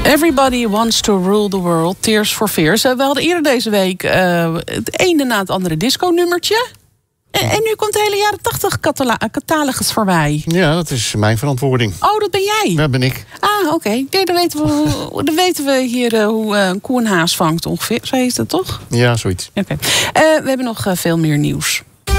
Everybody wants to rule the world, Tears for Fears. We hadden eerder deze week het ene na het andere disco-nummertje. En nu komt de hele jaren 80 catalogus voorbij. Ja, dat is mijn verantwoording. Oh, dat ben jij? Dat ben ik. Ah, oké. Nee, dan weten we hier hoe een koe een haas vangt ongeveer. Zo heet het toch? Ja, zoiets. Oké. We hebben nog veel meer nieuws.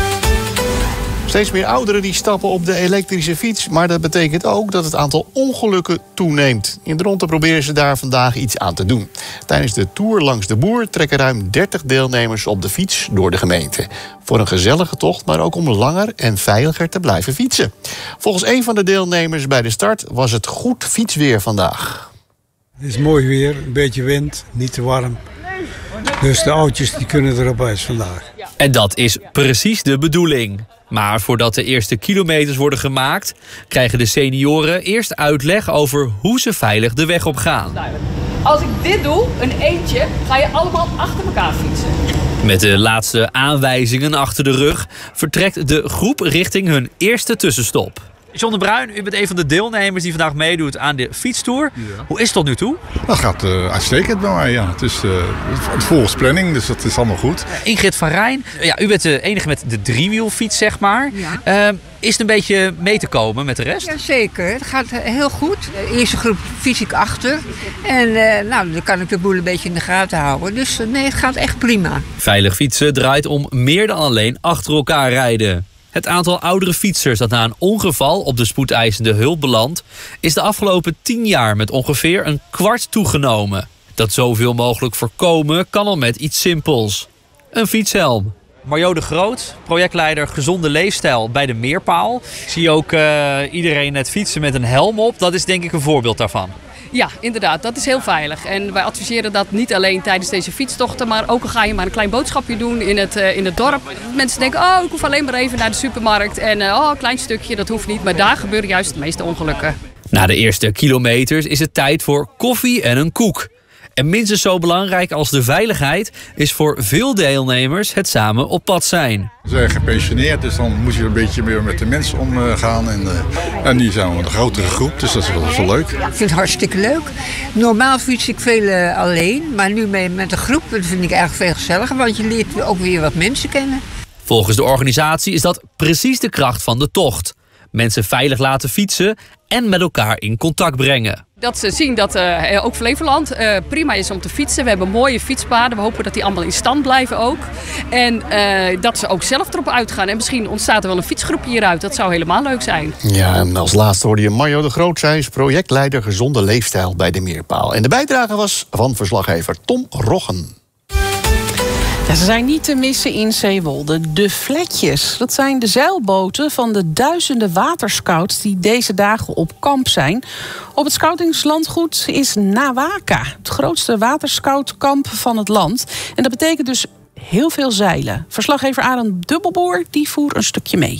Steeds meer ouderen die stappen op de elektrische fiets. Maar dat betekent ook dat het aantal ongelukken toeneemt. In Dronten proberen ze daar vandaag iets aan te doen. Tijdens de Tour Langs de Boer trekken ruim 30 deelnemers op de fiets door de gemeente. Voor een gezellige tocht, maar ook om langer en veiliger te blijven fietsen. Volgens een van de deelnemers bij de start was het goed fietsweer vandaag. Het is mooi weer, een beetje wind, niet te warm. Dus de oudjes die kunnen erop uit vandaag. En dat is precies de bedoeling. Maar voordat de eerste kilometers worden gemaakt, krijgen de senioren eerst uitleg over hoe ze veilig de weg op gaan. Als ik dit doe, een eentje, ga je allemaal achter elkaar fietsen. Met de laatste aanwijzingen achter de rug vertrekt de groep richting hun eerste tussenstop. John de Bruin, u bent een van de deelnemers die vandaag meedoet aan de fietstour. Ja. Hoe is het tot nu toe? Dat gaat uitstekend bij mij, ja. Het is volgens planning, dus dat is allemaal goed. Ingrid van Rijn, ja, u bent de enige met de driewielfiets, zeg maar. Ja. Is het een beetje mee te komen met de rest? Jazeker, het gaat heel goed. De eerste groep fiets ik achter. En dan kan ik de boel een beetje in de gaten houden. Dus nee, het gaat echt prima. Veilig fietsen draait om meer dan alleen achter elkaar rijden. Het aantal oudere fietsers dat na een ongeval op de spoedeisende hulp belandt, is de afgelopen 10 jaar met ongeveer een kwart toegenomen. Dat zoveel mogelijk voorkomen kan al met iets simpels. Een fietshelm. Marjo de Groot, projectleider Gezonde Leefstijl bij de Meerpaal. Ik zie ook iedereen het fietsen met een helm op. Dat is denk ik een voorbeeld daarvan. Ja, inderdaad, dat is heel veilig. En wij adviseren dat niet alleen tijdens deze fietstochten, maar ook al ga je maar een klein boodschapje doen in het dorp. Mensen denken, oh, ik hoef alleen maar even naar de supermarkt en een klein stukje, dat hoeft niet. Maar daar gebeuren juist de meeste ongelukken. Na de eerste kilometers is het tijd voor koffie en een koek. En minstens zo belangrijk als de veiligheid is voor veel deelnemers het samen op pad zijn. We zijn gepensioneerd, dus dan moet je een beetje meer met de mensen omgaan. En die zijn een grotere groep, dus dat is wel leuk. Ik vind het hartstikke leuk. Normaal fiets ik veel alleen, maar nu met een groep dat vind ik eigenlijk veel gezelliger. Want je leert ook weer wat mensen kennen. Volgens de organisatie is dat precies de kracht van de tocht. Mensen veilig laten fietsen en met elkaar in contact brengen. Dat ze zien dat ook Flevoland prima is om te fietsen. We hebben mooie fietspaden. We hopen dat die allemaal in stand blijven ook. En dat ze ook zelf erop uitgaan. En misschien ontstaat er wel een fietsgroepje hieruit. Dat zou helemaal leuk zijn. Ja, en als laatste hoorde je Marjo de Groot. Zij is projectleider Gezonde Leefstijl bij de Meerpaal. En de bijdrage was van verslaggever Tom Roggen. Ja, ze zijn niet te missen in Zeewolde. De Fletjes, dat zijn de zeilboten van de duizenden waterscouts die deze dagen op kamp zijn. Op het scoutingslandgoed is Nawaka, het grootste waterscoutkamp van het land. En dat betekent dus heel veel zeilen. Verslaggever Arend Dubbelboer die voer een stukje mee.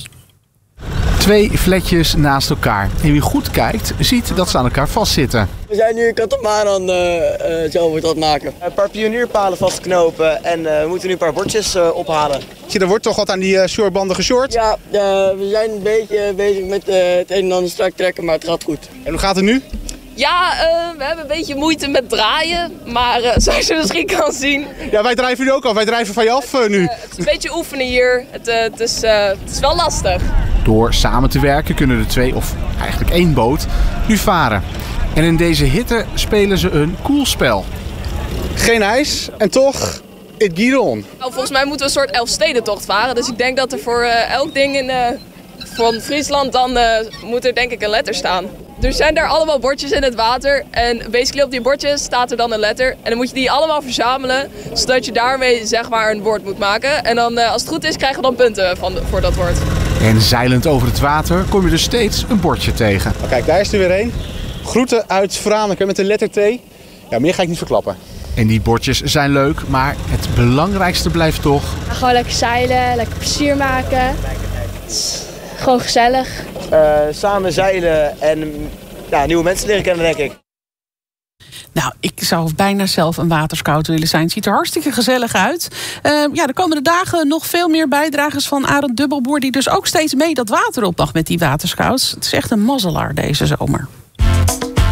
2 fletjes naast elkaar. En wie goed kijkt, ziet dat ze aan elkaar vastzitten. We zijn nu katamaran zo wordt dat maken. Een paar pionierpalen vastknopen en we moeten nu een paar bordjes ophalen. Er wordt toch wat aan die shortbanden geshort? Ja, we zijn een beetje bezig met het een en ander strak trekken, maar het gaat goed. En hoe gaat het nu? Ja, we hebben een beetje moeite met draaien, maar zoals je misschien kan zien. Ja, wij drijven nu ook al. Wij drijven van je af nu. Het is een beetje oefenen hier. Het is wel lastig. Door samen te werken kunnen de 2, of eigenlijk 1 boot, nu varen. En in deze hitte spelen ze een cool spel. Geen ijs en toch, it geht on. Nou, volgens mij moeten we een soort Elfstedentocht varen. Dus ik denk dat er voor elk ding van Friesland dan moet er denk ik een letter staan. Er zijn daar allemaal bordjes in het water en basically op die bordjes staat er dan een letter. En dan moet je die allemaal verzamelen, zodat je daarmee zeg maar een woord moet maken. En dan als het goed is krijgen we dan punten voor dat woord. En zeilend over het water kom je dus steeds een bordje tegen. Oh, kijk, daar is er weer een. Groeten uit Franeker met de letter T. Ja, meer ga ik niet verklappen. En die bordjes zijn leuk, maar het belangrijkste blijft toch... Gewoon lekker zeilen, lekker plezier maken. Gewoon gezellig. Samen zeilen en nieuwe mensen leren kennen, denk ik. Nou, ik zou bijna zelf een waterscout willen zijn. Het ziet er hartstikke gezellig uit. De komende dagen nog veel meer bijdragers van Arend Dubbelboer... die dus ook steeds mee dat water op mag met die waterscouts. Het is echt een mazzelaar deze zomer.